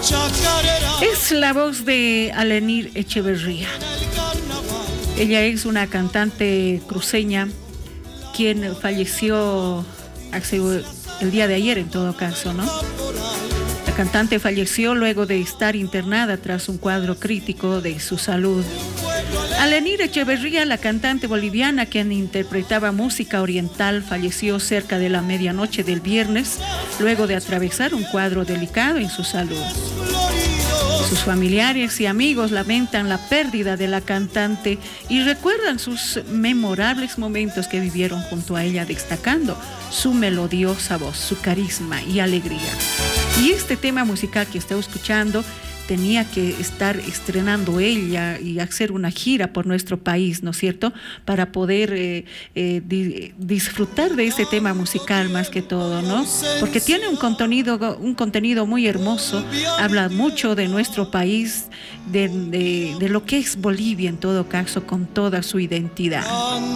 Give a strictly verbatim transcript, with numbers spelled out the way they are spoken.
Es la voz de Alenir Echeverría. Ella es una cantante cruceña quien falleció hace el día de ayer, en todo caso, ¿no? La cantante falleció luego de estar internada tras un cuadro crítico de su salud. Alenir Echeverría, la cantante boliviana quien interpretaba música oriental, falleció cerca de la medianoche del viernes, luego de atravesar un cuadro delicado en su salud. Sus familiares y amigos lamentan la pérdida de la cantante y recuerdan sus memorables momentos que vivieron junto a ella, destacando su melodiosa voz, su carisma y alegría. Y este tema musical que está escuchando tenía que estar estrenando ella y hacer una gira por nuestro país, ¿no es cierto?, para poder eh, eh, di disfrutar de este tema musical más que todo, ¿no? Porque tiene un contenido, un contenido muy hermoso, habla mucho de nuestro país, de, de, de lo que es Bolivia en todo caso, con toda su identidad.